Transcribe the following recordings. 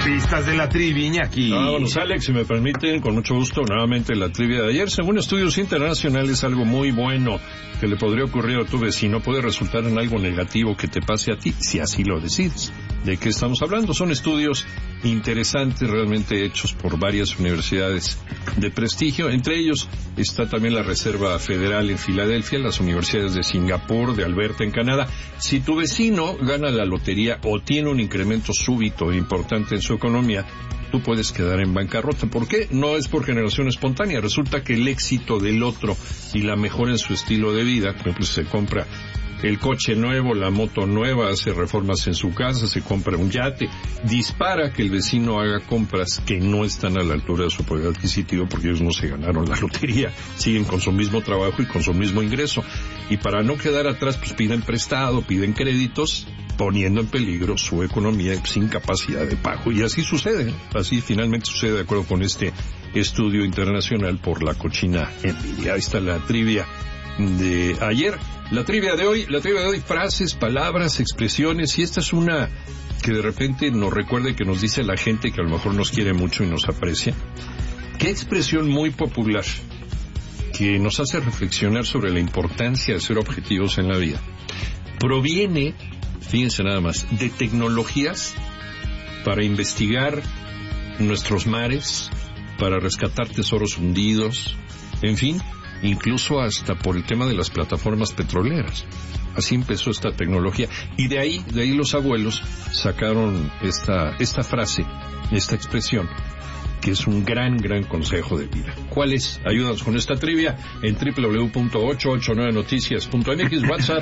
Pistas de la trivia, Iñaki. Vámonos, Alex, si me permiten, con mucho gusto, nuevamente la trivia de ayer. Según estudios internacionales, algo muy bueno que le podría ocurrir a tu vecino puede resultar en algo negativo que te pase a ti, si así lo decides. ¿De qué estamos hablando? Son estudios interesantes, realmente hechos por varias universidades de prestigio. Entre ellos está también la Reserva Federal en Filadelfia, las universidades de Singapur, de Alberta en Canadá. Si tu vecino gana la lotería o tiene un incremento súbito e importante en su economía, tú puedes quedar en bancarrota. ¿Por qué? No es por generación espontánea. Resulta que el éxito del otro y la mejora en su estilo de vida, por ejemplo, se compra el coche nuevo, la moto nueva, hace reformas en su casa, se compra un yate, dispara que el vecino haga compras que no están a la altura de su poder adquisitivo porque ellos no se ganaron la lotería, siguen con su mismo trabajo y con su mismo ingreso. Y para no quedar atrás, pues piden prestado, piden créditos, poniendo en peligro su economía sin capacidad de pago. Y así sucede, así finalmente sucede de acuerdo con este estudio internacional por la cochina envidia. Ahí está la trivia de ayer. La trivia de hoy, frases, palabras, expresiones, y esta es una que de repente nos recuerda y que nos dice la gente que a lo mejor nos quiere mucho y nos aprecia. ¿Qué expresión muy popular que nos hace reflexionar sobre la importancia de ser objetivos en la vida proviene, fíjense nada más, de tecnologías para investigar nuestros mares, para rescatar tesoros hundidos, en fin, incluso hasta por el tema de las plataformas petroleras? Así empezó esta tecnología, y de ahí los abuelos sacaron esta frase, esta expresión, que es un gran consejo de vida. ¿Cuál es? Ayúdanos con esta trivia en www.889noticias.mx, WhatsApp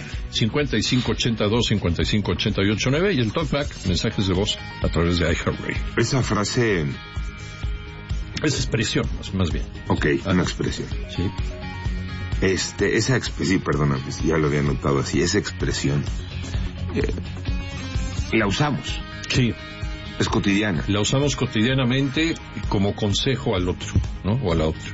5582-558889 y el TalkBack, mensajes de voz a través de iHeartRadio. Esa frase... Esa expresión, más bien. Ok, una expresión. Sí. Esa expresión, sí, perdóname, ya lo había notado así, esa expresión, la usamos. Sí. Es cotidiana. La usamos cotidianamente como consejo al otro, ¿no? O a la otra.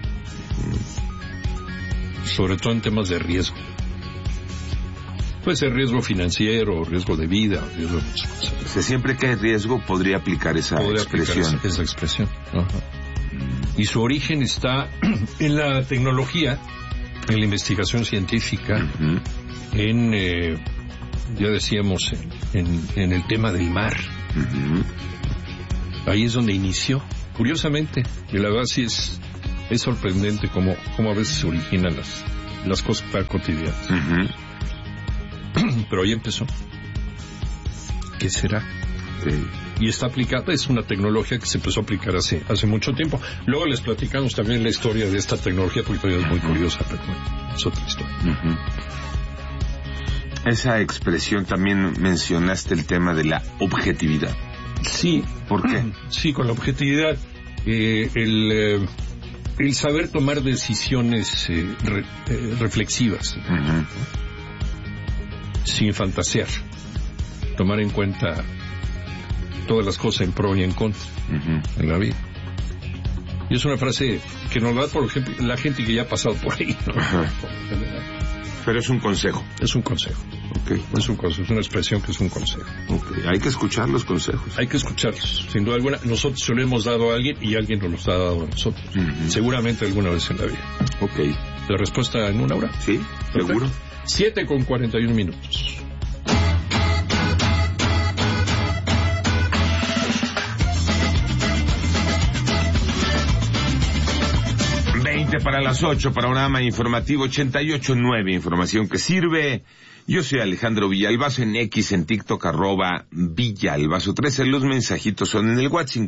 Sobre todo en temas de riesgo. Puede ser riesgo financiero, riesgo de vida, riesgo de muchas cosas. O sea, siempre que hay riesgo podría aplicar esa expresión. Esa expresión. Ajá. Y su origen está en la tecnología, en la investigación científica, en, ya decíamos, en el tema del mar. Ahí es donde inició, curiosamente, y la verdad sí es sorprendente cómo a veces se originan las cosas tan cotidianas. Pero ahí empezó. ¿Qué será? Y está aplicada, es una tecnología que se empezó a aplicar hace mucho tiempo. Luego les platicamos también la historia de esta tecnología, porque todavía es muy curiosa, pero es otra historia. Esa expresión también mencionaste el tema de la objetividad. Sí. ¿Por qué? Sí, con la objetividad, el saber tomar decisiones reflexivas, sin fantasear, tomar en cuenta todas las cosas en pro y en contra en la vida. Y es una frase que nos da, por ejemplo, la gente que ya ha pasado por ahí, ¿no? Pero es un consejo. Es un consejo. Okay. Es un consejo, es una expresión que es un consejo. Okay. Hay que escuchar los consejos. Hay que escucharlos, sin duda alguna. Nosotros se lo hemos dado a alguien y alguien nos los ha dado a nosotros. Seguramente alguna vez en la vida. Ok. ¿La respuesta en una hora? Sí, seguro. 7:41. 20 para las 8, panorama informativo 88.9, información que sirve. Yo soy Alejandro Villalbazo, en X, en TikTok, @Villalbazo 13. Los mensajitos son en el WhatsApp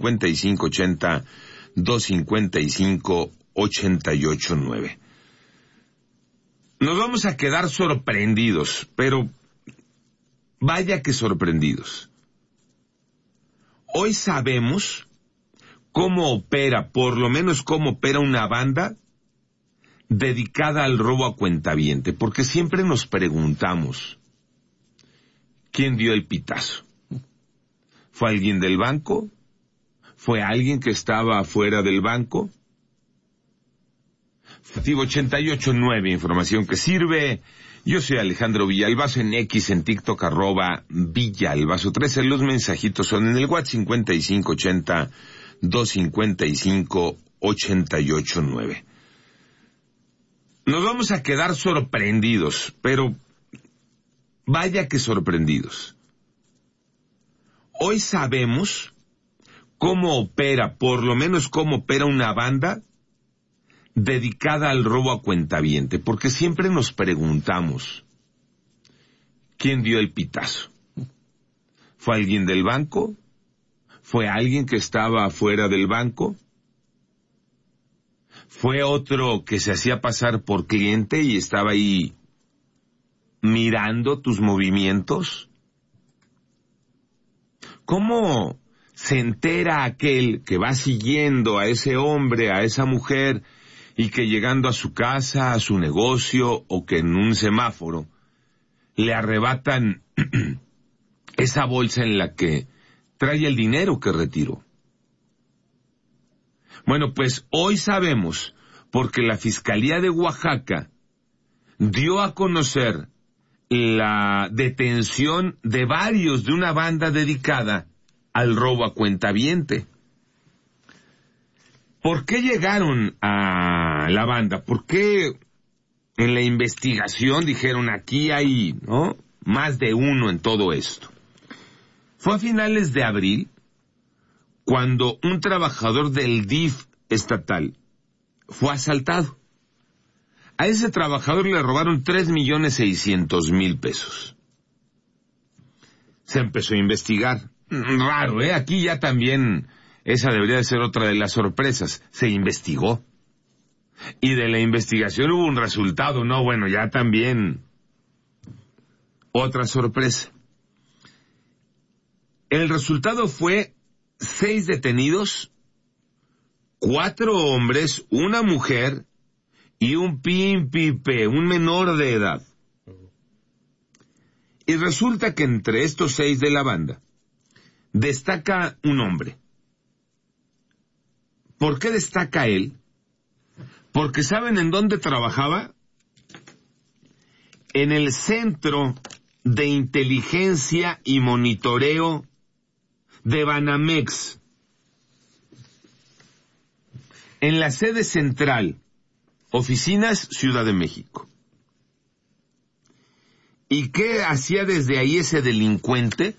5580-255-889. Nos vamos a quedar sorprendidos, pero vaya que sorprendidos. Hoy sabemos cómo opera, por lo menos cómo opera una banda dedicada al robo a cuentaviente, porque siempre nos preguntamos, ¿quién dio el pitazo? ¿Fue alguien del banco? ¿Fue alguien que estaba afuera del banco? 88.9, información que sirve. Yo soy Alejandro Villalbazo, en X, en TikTok, @Villalbazo13. Los mensajitos son en el WhatsApp 5580-255-889. Nos vamos a quedar sorprendidos, pero vaya que sorprendidos. Hoy sabemos cómo opera, por lo menos cómo opera una banda dedicada al robo a cuentaviente, porque siempre nos preguntamos, ¿quién dio el pitazo? ¿Fue alguien del banco? ¿Fue alguien que estaba afuera del banco? ¿Fue otro que se hacía pasar por cliente y estaba ahí mirando tus movimientos? ¿Cómo se entera aquel que va siguiendo a ese hombre, a esa mujer, y que llegando a su casa, a su negocio, o que en un semáforo, le arrebatan esa bolsa en la que trae el dinero que retiró? Bueno, pues hoy sabemos, porque la Fiscalía de Oaxaca dio a conocer la detención de varios de una banda dedicada al robo a cuentaviente. ¿Por qué llegaron a la banda? ¿Por qué en la investigación dijeron aquí hay, ¿no?, más de uno en todo esto? Fue a finales de abril cuando un trabajador del DIF estatal fue asaltado. A ese trabajador le robaron 3,600,000 pesos. Se empezó a investigar. Raro, ¿eh? Aquí ya también, esa debería de ser otra de las sorpresas. Se investigó. Y de la investigación hubo un resultado, ¿no? Bueno, ya también otra sorpresa. El resultado fue 6 detenidos, 4 hombres, una mujer y un pimpipe, un menor de edad. Y resulta que entre estos 6 de la banda destaca un hombre. ¿Por qué destaca él? Porque ¿saben en dónde trabajaba? En el Centro de Inteligencia y Monitoreo de Banamex, en la sede central, oficinas Ciudad de México. ¿Y qué hacía desde ahí ese delincuente?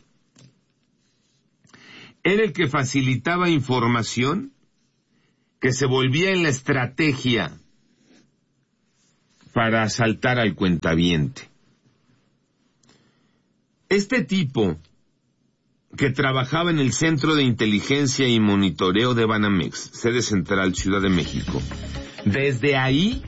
Era el que facilitaba información que se volvía en la estrategia para asaltar al cuentaviente. Este tipo, que trabajaba en el Centro de Inteligencia y Monitoreo de Banamex, sede central, Ciudad de México, desde ahí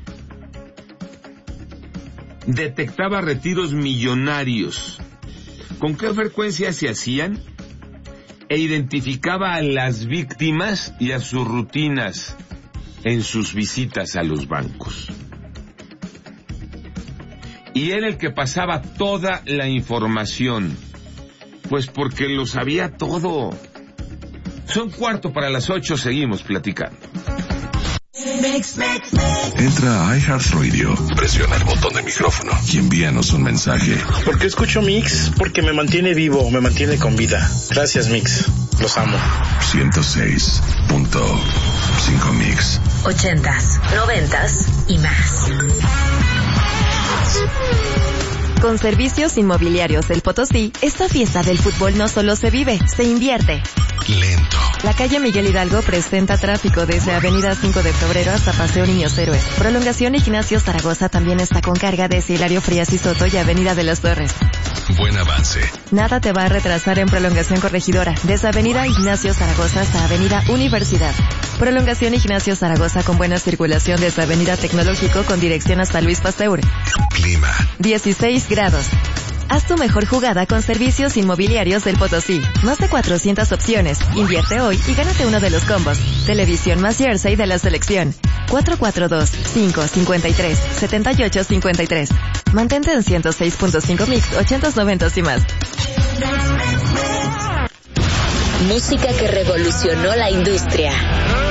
detectaba retiros millonarios. ¿Con qué frecuencia se hacían? E identificaba a las víctimas y a sus rutinas en sus visitas a los bancos. Y era el que pasaba toda la información, pues porque lo sabía todo. Son 7:45, seguimos platicando. Entra a iHeartRadio, presiona el botón de micrófono y envíanos un mensaje. ¿Por qué escucho Mix? Porque me mantiene vivo, me mantiene con vida. Gracias, Mix. Los amo. 106.5 Mix. 80s, 90s y más. Con Servicios Inmobiliarios El Potosí, esta fiesta del fútbol no solo se vive, se invierte. Lento. La calle Miguel Hidalgo presenta tráfico desde Avenida 5 de Febrero hasta Paseo Niños Héroes. Prolongación Ignacio Zaragoza también está con carga desde Hilario Frías y Soto y Avenida de las Torres. Buen avance. Nada te va a retrasar en Prolongación Corregidora, desde Avenida Ignacio Zaragoza hasta Avenida Universidad. Prolongación Ignacio Zaragoza con buena circulación desde Avenida Tecnológico con dirección hasta Luis Pasteur. Clima. 16 grados. Haz tu mejor jugada con Servicios Inmobiliarios del Potosí. Más de 400 opciones. Invierte hoy y gánate uno de los combos. Televisión más jersey de la selección. 442-553-7853. Mantente en 106.5 Mix, 80s, 90s y más. Música que revolucionó la industria.